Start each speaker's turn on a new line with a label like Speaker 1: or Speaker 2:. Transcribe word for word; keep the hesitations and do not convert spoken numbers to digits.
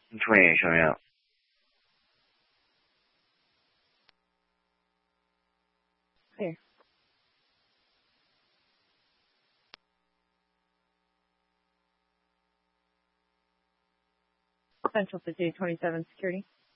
Speaker 1: twenty-eight showing up.
Speaker 2: Clear. Central City twenty-seven security.